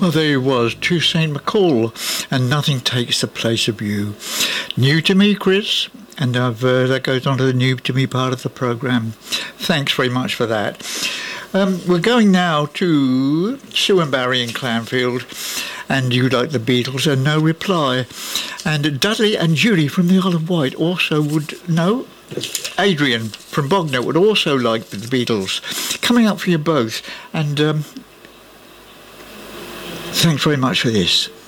Well, there he was, to St. McCall, and Nothing Takes the Place of You. New to me, Chris, and that goes on to the new to me part of the programme. Thanks very much for that. We're going now to Sue and Barry in Clanfield, and You Like the Beatles, and no reply. And Dudley and Judy from the Isle of Wight also would know. Adrian from Bognor would also like the Beatles. Coming up for you both, and thanks very much for this.